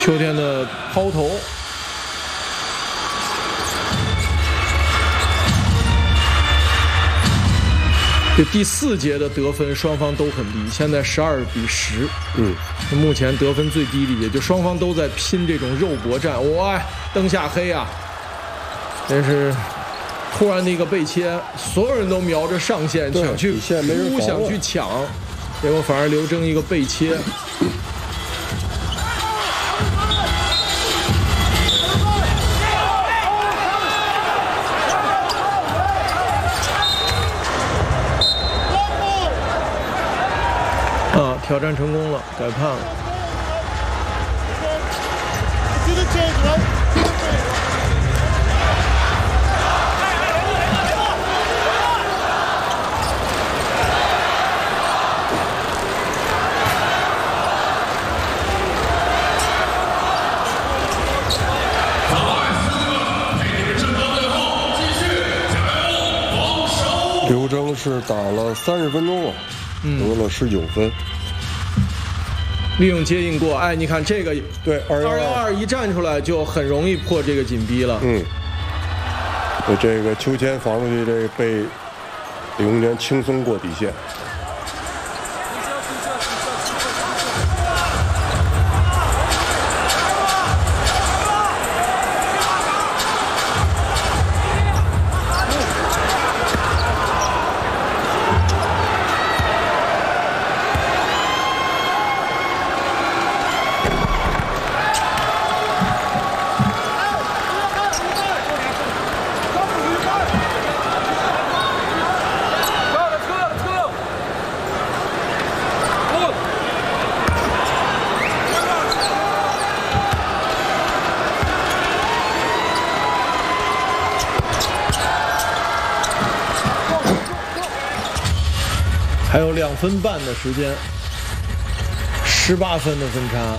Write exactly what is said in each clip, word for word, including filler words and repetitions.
秋天的抛投，这第四节的得分双方都很低，现在十二比十。 嗯， 目前得分最低的也就双方都在拼这种肉搏战。哇，灯下黑啊！但是突然的一个背切，所有人都瞄着上线想去扑，想去抢，结果反而刘铮一个背切。啊，挑战成功了，改判了。 刘铮是打了三十分钟了，得了十九分。 利用接应过，哎，你看这个， 对，二幺二一站出来就很容易破这个紧逼了。 嗯，这个秋千防出去，这被李永年轻松过底线。 还有两分半的时间，十八分的分差，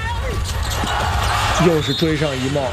又是追上一帽。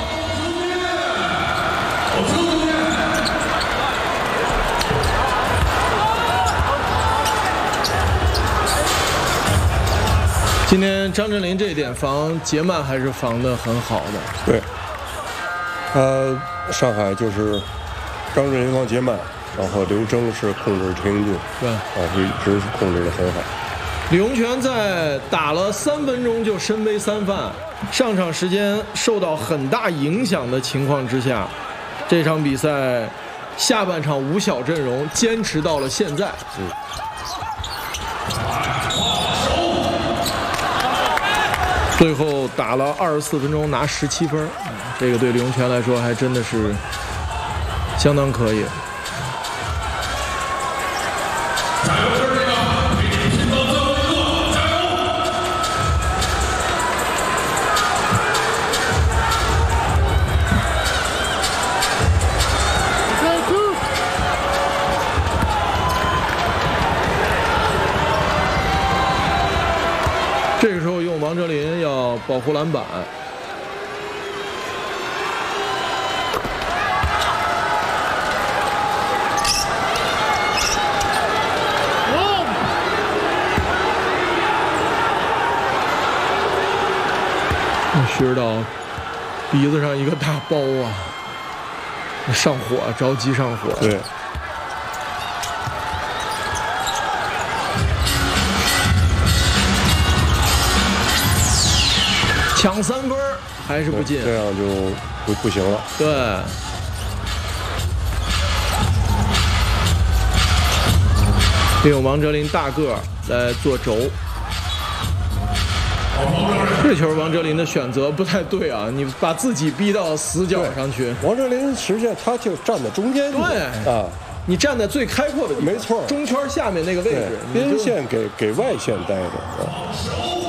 今天张镇麟这一点防杰曼还是防得很好的。 对，呃，上海就是张镇麟防杰曼。然后刘铮是控制陈英俊， 对， 啊，是一直是控制得很好。 李洪权在打了三分钟就身背三犯，上场时间受到很大影响的情况之下，这场比赛下半场五小阵容坚持到了现在。 嗯。 最后打了二十四分钟拿十七分，这个对李洪权来说还真的是相当可以。这个时候用王哲林要保护篮板，徐指导鼻子上一个大包啊，上火，着急上火。 对。 抢三分还是不进， 这样就不不行了。 对，利用王哲林大个来做轴。这球王哲林的选择不太对啊，你把自己逼到死角上去。 王哲林实际上他就站在中间， 对啊， 你站在最开阔的地方， 没错， 中圈下面那个位置， 边线给给外线待着。